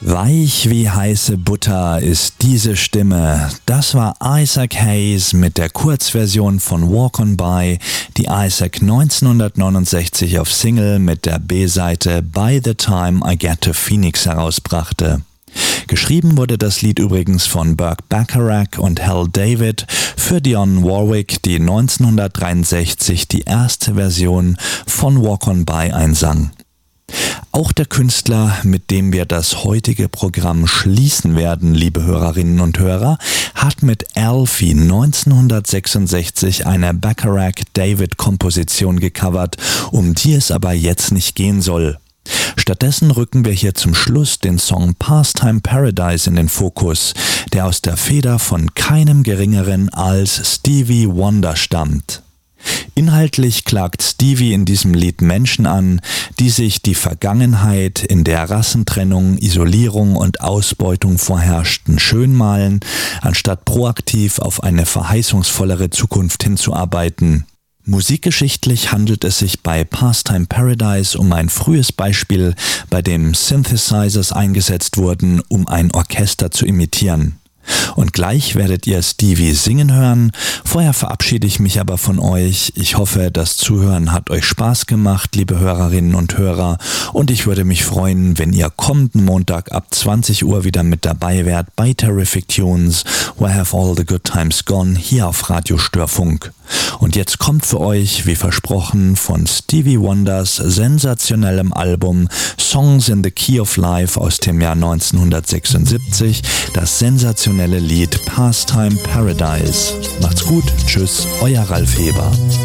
Weich wie heiße Butter ist diese Stimme. Das war Isaac Hayes mit der Kurzversion von Walk On By, die Isaac 1969 auf Single mit der B-Seite By the Time I Get to Phoenix herausbrachte. Geschrieben wurde das Lied übrigens von Burt Bacharach und Hal David für Dionne Warwick, die 1963 die erste Version von Walk On By einsang. Auch der Künstler, mit dem wir das heutige Programm schließen werden, liebe Hörerinnen und Hörer, hat mit Alfie 1966 eine Bacharach-David-Komposition gecovert, um die es aber jetzt nicht gehen soll. Stattdessen rücken wir hier zum Schluss den Song Pastime Paradise in den Fokus, der aus der Feder von keinem Geringeren als Stevie Wonder stammt. Inhaltlich klagt Stevie in diesem Lied Menschen an, die sich die Vergangenheit, in der Rassentrennung, Isolierung und Ausbeutung vorherrschten, schönmalen, anstatt proaktiv auf eine verheißungsvollere Zukunft hinzuarbeiten. Musikgeschichtlich handelt es sich bei Pastime Paradise um ein frühes Beispiel, bei dem Synthesizers eingesetzt wurden, um ein Orchester zu imitieren. Und gleich werdet ihr Stevie singen hören. Vorher verabschiede ich mich aber von euch. Ich hoffe, das Zuhören hat euch Spaß gemacht, liebe Hörerinnen und Hörer. Und ich würde mich freuen, wenn ihr kommenden Montag ab 20 Uhr wieder mit dabei wärt bei Terrific Tunes, Where Have All the Good Times Gone, hier auf Radio Störfunk. Und jetzt kommt für euch, wie versprochen, von Stevie Wonders sensationellem Album Songs in the Key of Life aus dem Jahr 1976, das sensationelle Lied Pastime Paradise. Macht's gut, tschüss, euer Ralf Heber.